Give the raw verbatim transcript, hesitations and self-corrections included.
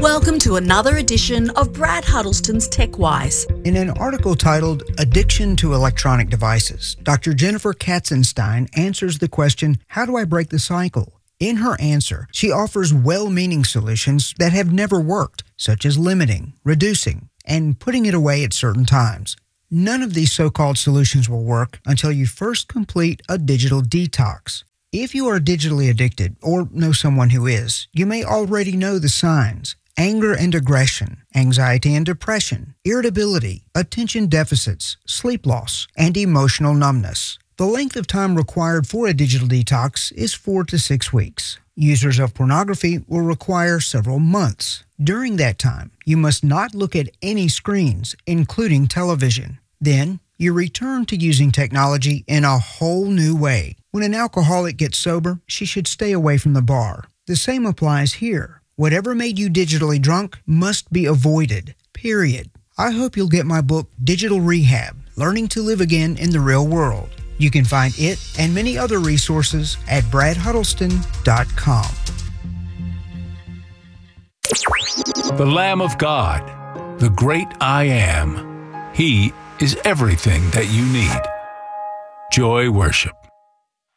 Welcome to another edition of Brad Huddleston's TechWise. In an article titled Addiction to Electronic Devices, Doctor Jennifer Katzenstein answers the question, how do I break the cycle? In her answer, she offers well-meaning solutions that have never worked, such as limiting, reducing, and putting it away at certain times. None of these so-called solutions will work until you first complete a digital detox. If you are digitally addicted or know someone who is, you may already know the signs. Anger and aggression, anxiety and depression, irritability, attention deficits, sleep loss, and emotional numbness. The length of time required for a digital detox is four to six weeks. Users of pornography will require several months. During that time, you must not look at any screens, including television. Then, you return to using technology in a whole new way. When an alcoholic gets sober, she should stay away from the bar. The same applies here. Whatever made you digitally drunk must be avoided, period. I hope you'll get my book, Digital Rehab, Learning to Live Again in the Real World. You can find it and many other resources at brad huddleston dot com. The Lamb of God, the great I Am. He is everything that you need. Joy Worship.